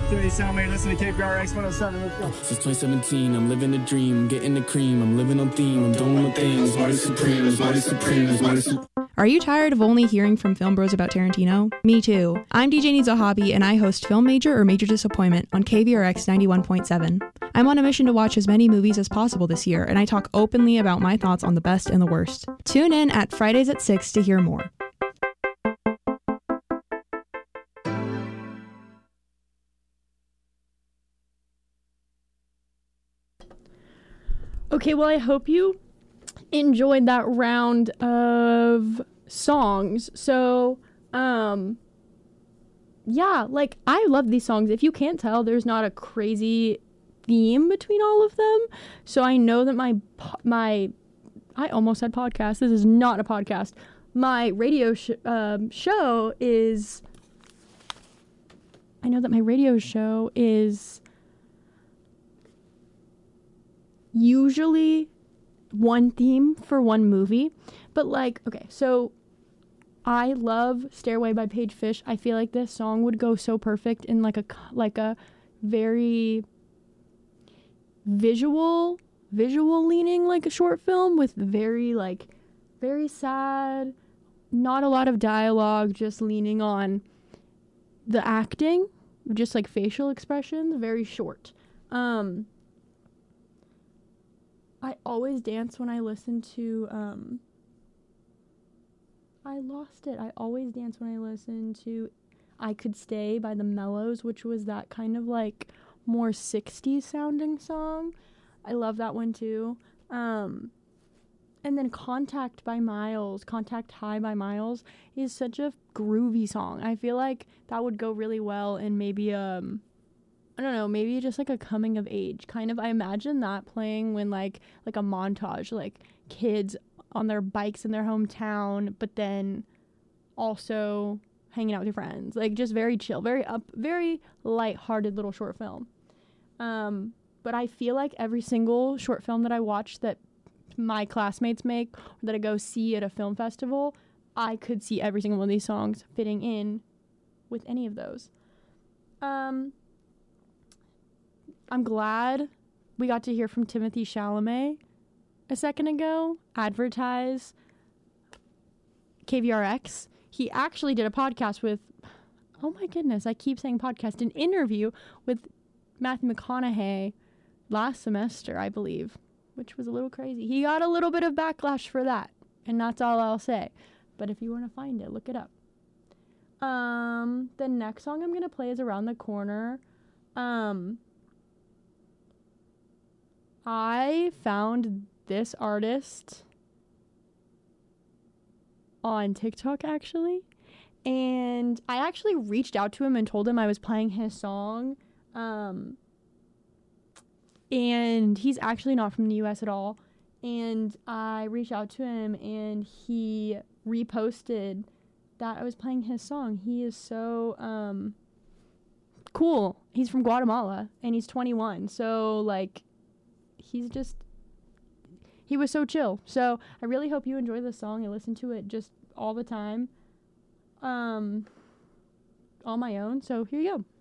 Timothy Chalamet, listen to KPRX 107. Let's go. Since 2017, I'm living the dream, getting the cream, I'm living on theme, I'm doing my things, Marty Supreme, Marty Supreme, Marty Supreme. Are you tired of only hearing from film bros about Tarantino? Me too. I'm DJ Needs a Hobby, and I host Film Major or Major Disappointment on KVRX 91.7. I'm on a mission to watch as many movies as possible this year, and I talk openly about my thoughts on the best and the worst. Tune in at Fridays at 6 to hear more. Okay, well, I hope you enjoyed that round of songs. So, yeah, like, I love these songs. If you can't tell, there's not a crazy theme between all of them. So I know that my I almost said podcast. This is not a podcast. My radio show is, I know that my radio show is usually one theme for one movie, but like, okay, so I love Stairway by Paige Fish. I feel like this song would go so perfect in like a very visual leaning, like a short film with very sad, not a lot of dialogue, just leaning on the acting, just like facial expressions, very short. I always dance when I listen to, I lost it. I always dance when I listen to I Could Stay by the Mellows, which was that kind of like more 60s sounding song. I love that one too. And then Contact High by Miles is such a groovy song. I feel like that would go really well in maybe I don't know, maybe just like a coming of age kind of. I imagine that playing when like a montage, like kids on their bikes in their hometown, but then also hanging out with your friends, like just very chill, very lighthearted little short film. But I feel like every single short film that I watch that my classmates make, or that I go see at a film festival, I could see every single one of these songs fitting in with any of those. I'm glad we got to hear from Timothy Chalamet a second ago, advertise KVRX. He actually did a podcast with, oh my goodness, I keep saying podcast, an interview with Matthew McConaughey last semester, I believe, which was a little crazy. He got a little bit of backlash for that, and that's all I'll say. But if you want to find it, look it up. The next song I'm going to play is Around the Corner. I found this artist on TikTok, actually, and I actually reached out to him and told him I was playing his song, and he's actually not from the US at all, and I reached out to him, and he reposted that I was playing his song. He is so cool. He's from Guatemala, and he's 21, so like, he was so chill. So I really hope you enjoy this song. I listen to it just all the time, on my own. So here you go.